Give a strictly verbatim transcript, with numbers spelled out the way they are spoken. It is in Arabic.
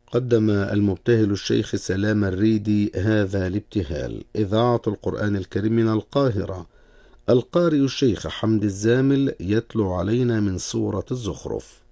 قدم المبتهل الشيخ سلام الريدي هذا الابتهال. إذاعة القرآن الكريم من القاهرة. القارئ الشيخ حمد الزامل يتلو علينا من سورة الزخرف.